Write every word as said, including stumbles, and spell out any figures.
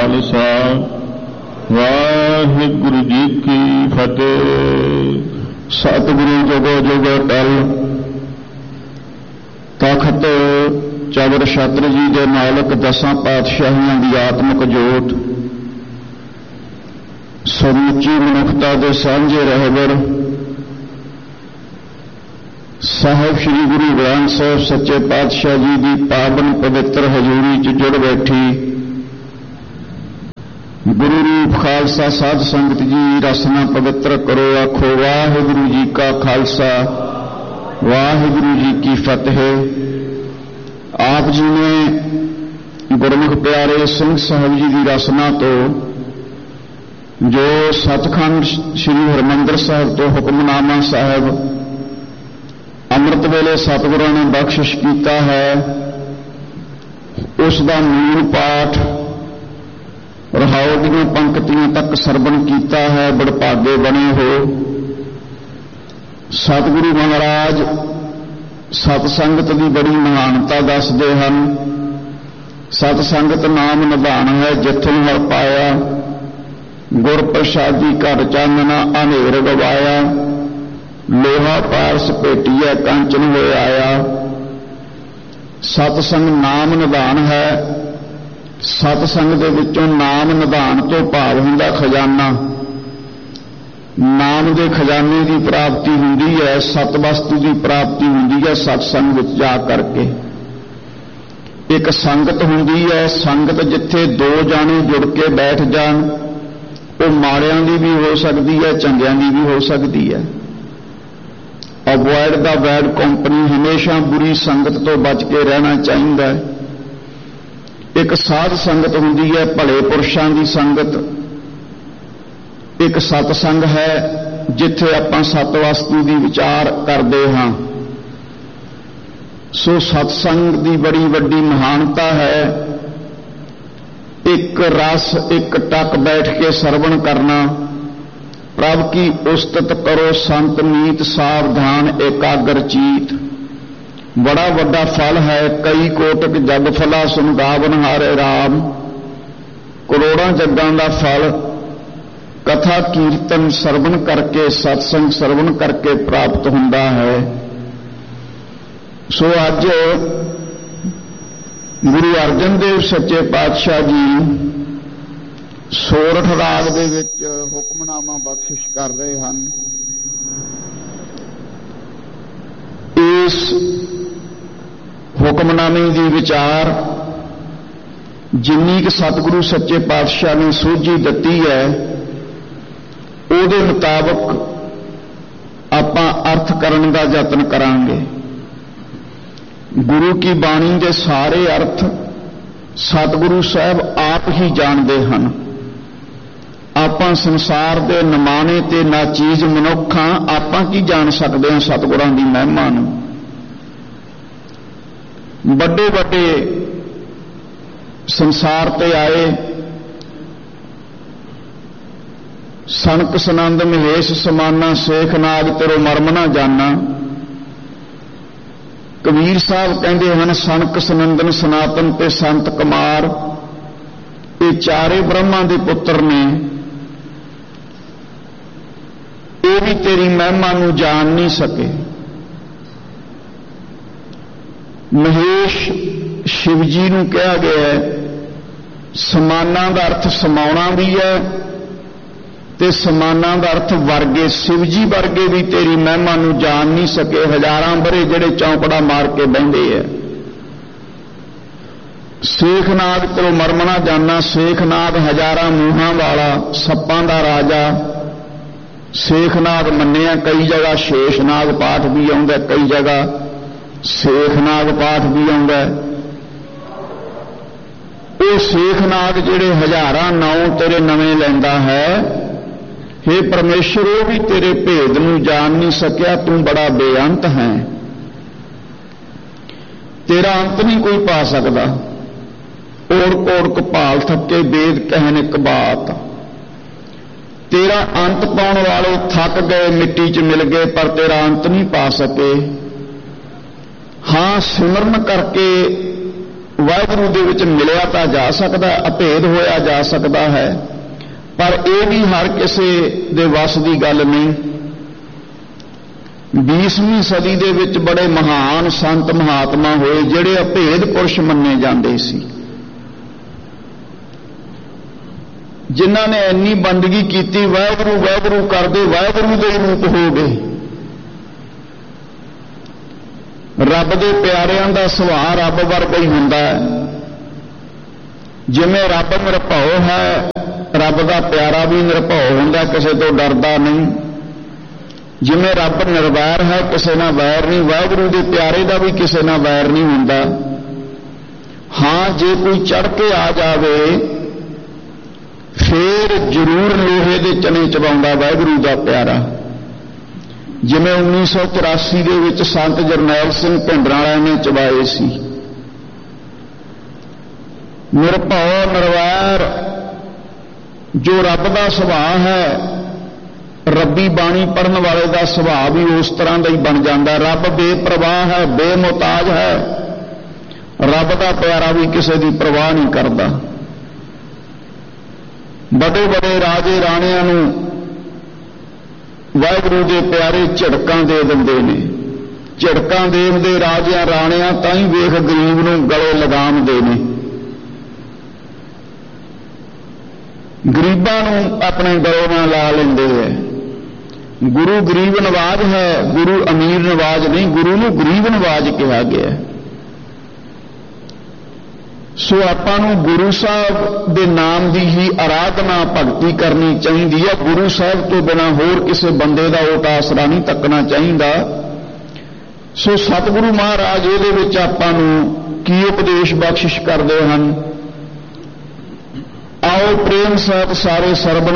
खालसा वाहिगुरु जी की फतेह। सतगुरु जोगो जोगो टल तखत चवर छत्र जी के मालक दसां पातशाहियों की आत्मक जोत समूची मनुखता के सांझे रहबर साहब श्री गुरु ग्रंथ साहब सच्चे पातशाह जी की पावन पवित्र हजूरी च जुड़ बैठी गुरु रूप खालसा साध संगत जी रसना पवित्र करो। आखो वाहिगुरु जी का खालसा वाहिगुरु जी की फतेह। आप जी ने गुरमुख प्यारे सिंह साहब जी की रसना तो जो सचखंड श्री हरमंदर साहब तो हुक्मनामा साहब अमृत वेले सतगुरां ने बख्शिश किया है, उसका मूल पाठ रहाओ दी पंक्तियों तक सरवण किया है। बड़भागे बने हो। सतगुरु महाराज सतसंगत की बड़ी महानता दसदे हैं। सतसंगत नाम निधान है जिथों हर पाया, गुर प्रसादी घर चानना अनेर गवाया, लोहा पारस भेटीए कंचन होए आया। सतसंग नाम निधान है। सतसंग दे विचों नाम निधान तो भाव हुंदा खजाना। नाम दे खजाने की प्राप्ति हुंदी है, सत वस्तु की प्राप्ति हुंदी है सतसंग विच जा करके। एक संगत हुंदी है, संगत जिथे दो जाने जुड़ के बैठ जान, वो माड़ियां दी भी हो सकती है, चंगियां दी भी हो सकती है। अवॉइड द बैड कंपनी, हमेशा बुरी संगत तो बच के रहना चाहिए। एक साध संगत हुंदी है, भले पुरुषां दी संगत। एक सतसंग है जिथे आपां सत वस्तु की विचार करते हाँ। सो सतसंग की बड़ी वड्डी महानता है। एक रस एक टक बैठ के सरवण करना, प्रभ की उस्तत करो संत मीत, सावधान एकाग्र चीत। बड़ा वड्डा फल है। कई कोटक जग फला सुन गावन हारे राम। करोड़ों जगां दा फल कथा कीर्तन सरवण करके, सत्संग सरवण करके प्राप्त हुंदा है। सो अज गुरु अर्जन देव सच्चे पातशाह जी सोरठ राग दे विच हुक्मनामा बख्शिश कर रहे हैं। इस हुक्मनामे की विचार जिन्नी कि सतगुरु सच्चे पातशाह ने सूझी दती है, उहदे मुताबक आपां अर्थ करन दा यतन करांगे। गुरु की बाणी के सारे अर्थ सतगुरु साहब आप ही जानते हैं। आपां संसार के नमाने ते नाचीज मनुख हां, आपां की जान सकते हैं सतगुरां दी महिमा नूं। बड़े बड़े संसार ते आए सनक सनंद महेश समाना, शेख नाग तेरो मरम ना जाना। कबीर साहब कहते हैं सनक सनंदन सनातन ते संत कुमार, ये चारे ब्रह्मा के पुत्र ने, ये भी तेरी महिमा नूं जान नहीं सके। महेश शिव जी नूं कहा गया है। समाना का अर्थ समाउणा भी है ते समाना का अर्थ वर्गे। शिव जी वर्गे भी तेरी महिमा नूं जान नहीं सके। हजारां बरे जिहड़े चौंकड़ा मार के बहिंदे है। शेख नाग तेरो मरम ना जाना। शेख नाग हजारां मूहां वाला, सप्पां दा राजा। शेख नाग मन्निया, कई जगह शेष नाग पाठ भी आउंदा, कई जगह शेख नाग पाठ भी आउंदा। वो शेख नाग जिहड़े हजारां नाउं तेरे नवें लैंदा है, हे परमेश्वर वो भी तेरे भेद नूं जान नहीं सकिया। तू बड़ा बेअंत है, तेरा अंत नहीं कोई पा सकता। ओड़ कोड़ कपाल थके वेद कहन एक बात। तेरा अंत पाउण वाले थक गए, मिट्टी च मिल गए, पर तेरा अंत नहीं पा सके। हाँ, सिमरन करके ਵਾਹਿਗੁਰੂ ਦੇ ਵਿੱਚ ਮਿਲਿਆ ਤਾਂ ਜਾ ਸਕਦਾ, ਅਭੇਦ ਹੋਇਆ ਜਾ ਸਕਦਾ ਹੈ, ਪਰ ਇਹ ਵੀ ਹਰ ਕਿਸੇ ਦੇ ਵੱਸ ਦੀ ਗੱਲ ਨਹੀਂ। ਵੀਸਵੀਂ ਸਦੀ ਦੇ ਵਿੱਚ ਬੜੇ ਮਹਾਨ ਸੰਤ ਮਹਾਤਮਾ ਹੋਏ ਜਿਹੜੇ ਅਭੇਦ ਪੁਰਸ਼ ਮੰਨੇ ਜਾਂਦੇ ਸੀ, ਜਿਨ੍ਹਾਂ ਨੇ ਇੰਨੀ ਬੰਦਗੀ ਕੀਤੀ, ਵਾਹਿਗੁਰੂ ਵਾਹਿਗੁਰੂ ਕਰਦੇ ਵਾਹਿਗੁਰੂ ਦੇ ਰੂਪ ਹੋ ਗਏ। ਰੱਬ ਦੇ ਪਿਆਰਿਆਂ ਦਾ ਸੁਭਾਅ ਰੱਬ ਵਰਗਾ ਹੀ ਹੁੰਦਾ ਹੈ। ਜਿਵੇਂ ਰੱਬ ਨਿਰਭਉ ਹੈ, ਰੱਬ ਦਾ ਪਿਆਰਾ ਵੀ ਨਿਰਭਉ ਹੁੰਦਾ, ਕਿਸੇ ਤੋਂ ਡਰਦਾ ਨਹੀਂ। ਜਿਵੇਂ ਰੱਬ ਨਿਰਵੈਰ ਹੈ, ਕਿਸੇ ਨਾਲ ਵੈਰ ਨਹੀਂ, ਵਾਹਿਗੁਰੂ ਦੇ ਪਿਆਰੇ ਦਾ ਵੀ ਕਿਸੇ ਨਾਲ ਵੈਰ ਨਹੀਂ ਹੁੰਦਾ। ਹਾਂ, ਜੇ ਕੋਈ ਚੜ ਕੇ ਆ ਜਾਵੇ ਫੇਰ ਜ਼ਰੂਰ ਲੋਹੇ ਦੇ ਚਨੇ ਚਬਾਉਂਦਾ ਵਾਹਿਗੁਰੂ ਦਾ ਪਿਆਰਾ। ਜਿਵੇਂ ਉੱਨੀ ਸੌ ਚੁਰਾਸੀ ਦੇ ਵਿੱਚ ਸੰਤ ਜਰਨੈਲ ਸਿੰਘ ਭਿੰਡਰਾਂ ਨੇ ਚਬਾਏ ਸੀ। ਨਿਰਭਉ ਨਿਰਵੈਰ ਜੋ ਰੱਬ ਦਾ ਸੁਭਾਅ ਹੈ, ਰੱਬੀ ਬਾਣੀ ਪੜ੍ਹਨ ਵਾਲੇ ਦਾ ਸੁਭਾਅ ਵੀ ਉਸ ਤਰ੍ਹਾਂ ਦਾ ਹੀ ਬਣ ਜਾਂਦਾ। ਰੱਬ ਬੇਪਰਵਾਹ ਹੈ, ਬੇਮੁਹਤਾਜ ਹੈ। ਰੱਬ ਦਾ ਪਿਆਰਾ ਵੀ ਕਿਸੇ ਦੀ ਪਰਵਾਹ ਨਹੀਂ ਕਰਦਾ। ਵੱਡੇ ਵੱਡੇ ਰਾਜੇ ਰਾਣਿਆਂ ਨੂੰ ਵਾਹਿਗੁਰੂ ਦੇ ਪਿਆਰੇ ਝਿੜਕਾਂ ਦੇ ਦਿੰਦੇ ਨੇ। ਝਿੜਕਾਂ ਦੇਵਦੇ ਰਾਜਿਆਂ ਰਾਣਿਆਂ ਤਾਂ ਹੀ ਵੇਖ ਗਰੀਬ ਨੂੰ ਗਲੇ ਲਗਾਮਦੇ ਨੇ। ਗਰੀਬਾਂ ਨੂੰ ਆਪਣੇ ਗਲੇ ਨਾਲ ਲਾ ਲੈਂਦੇ ਹੈ। ਗੁਰੂ ਗਰੀਬ ਨਵਾਜ ਹੈ, ਗੁਰੂ ਅਮੀਰ ਨਵਾਜ ਨਹੀਂ, ਗੁਰੂ ਨੂੰ ਗਰੀਬ ਨਵਾਜ ਕਿਹਾ ਗਿਆ। ਸੋ ਆਪਾਂ ਨੂੰ ਗੁਰੂ ਸਾਹਿਬ ਦੇ ਨਾਮ ਦੀ ਹੀ ਆਰਾਧਨਾ ਭਗਤੀ ਕਰਨੀ ਚਾਹੀਦੀ ਹੈ। ਗੁਰੂ ਸਾਹਿਬ ਤੋਂ ਬਿਨਾਂ ਹੋਰ ਕਿਸੇ ਬੰਦੇ ਦਾ ਓਟ ਆਸਰਾ ਨਹੀਂ ਤੱਕਣਾ ਚਾਹੀਦਾ। ਸੋ ਸਤਿਗੁਰੂ ਮਹਾਰਾਜ ਇਹਦੇ ਵਿੱਚ ਆਪਾਂ ਨੂੰ ਕੀ ਉਪਦੇਸ਼ ਬਖਸ਼ਿਸ਼ ਕਰਦੇ ਹਨ। ਆਓ ਪ੍ਰੇਮ ਸਹਿਤ ਸਾਰੇ ਸਰਬਣ